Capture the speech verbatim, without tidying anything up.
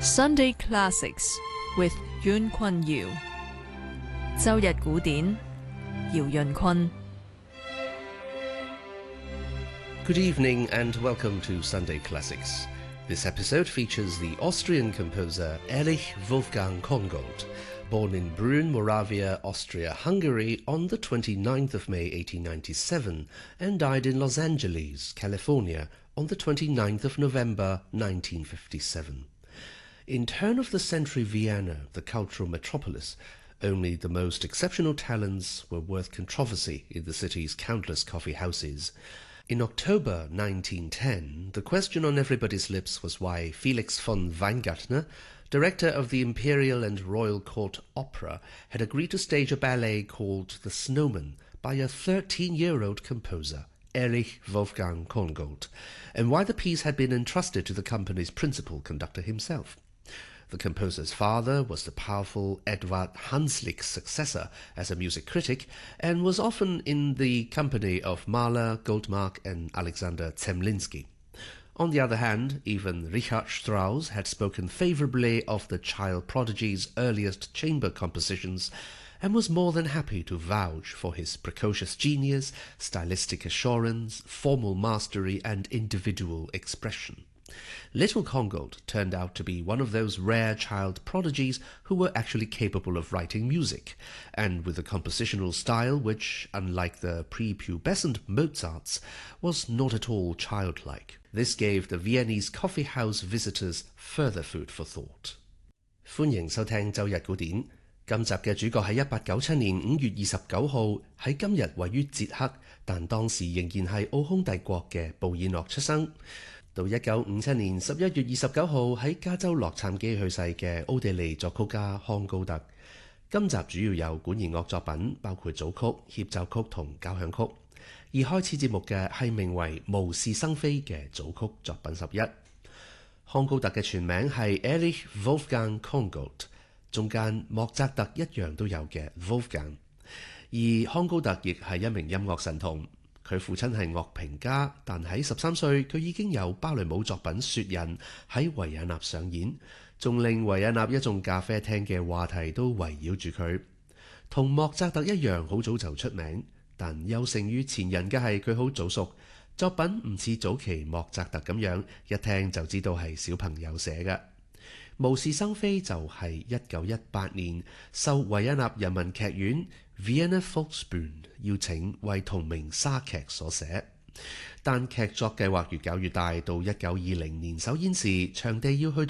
Sunday Classics with Yuen Kun Yiu. 周日古典，姚潤坤。 Good evening and welcome to Sunday Classics. This episode features the Austrian composer Erich Wolfgang Kongold, born in Brünn, Moravia, Austria-Hungary on the twenty-ninth of May eighteen ninety-seven and died in Los Angeles, California on the twenty-ninth of November nineteen fifty-seven. In turn-of-the-century Vienna, the cultural metropolis, only the most exceptional talents were worth controversy in the city's countless coffee houses. In October nineteen ten, the question on everybody's lips was why Felix von Weingartner, director of the Imperial and Royal Court Opera, had agreed to stage a ballet called The Snowman by a thirteen-year-old composer, Erich Wolfgang Kongold, and why the piece had been entrusted to the company's principal conductor himself. The composer's father was the powerful Edward Hanslick's successor as a music critic and was often in the company of Mahler, Goldmark and Alexander Zemlinsky. On the other hand, even Richard Strauss had spoken favorably of the child prodigy's earliest chamber compositions and was more than happy to vouch for his precocious genius, stylistic assurance, formal mastery and individual expression. Little Kongold turned out to be one of those rare child prodigies who were actually capable of writing music, and with a compositional style which, unlike the prepubescent Mozart's, was not at all childlike. This gave the Viennese coffee house visitors further food for thought. 歡迎收聽周日古典。今集嘅主角係一八九七年五月二十九號喺今日位於捷克，但當時仍然係奧匈帝國嘅布爾諾出生。到一九五七年十一月二十九號喺加州洛杉磯去世嘅奧地利作曲家康高特。今集主要有管弦樂作品，包括組曲、協奏曲同交響曲。而開始節目嘅係名為《無事生非》嘅組曲作品十一。康高特嘅全名係 Erich Wolfgang Kongold， 中間莫扎特一樣都有嘅 Wolfgang。而康高特亦係一名音樂神童。佢父親係樂評家，但喺十三歲佢已經有芭蕾舞作品《雪人》喺維也納上演，仲令維也納一眾咖啡廳嘅話題都圍繞住佢。同莫扎特一樣好早就出名，但優勝於前人嘅係佢好早熟，作品唔似早期莫扎特咁樣一聽就知道係小朋友寫嘅。無事生非就係一九一八年受維也納人民劇院 Vienna Volksbühne 邀請為同名莎劇所寫，但劇作計劃越搞越大，到一九二零年首演時場地要去到